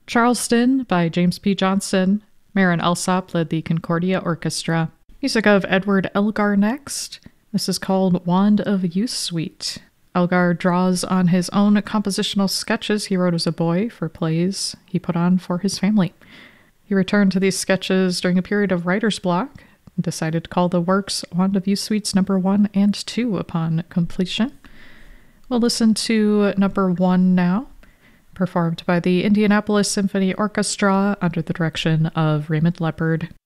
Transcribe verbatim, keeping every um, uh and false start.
Charleston by James P. Johnson. Marin Alsop led the Concordia Orchestra. Music of Edward Elgar next. This is called Wand of Youth Suite. Elgar draws on his own compositional sketches he wrote as a boy for plays he put on for his family. He returned to these sketches during a period of writer's block and decided to call the works Wand of Youth Suites number one and two upon completion. We'll listen to number one now, performed by the Indianapolis Symphony Orchestra under the direction of Raymond Leppard.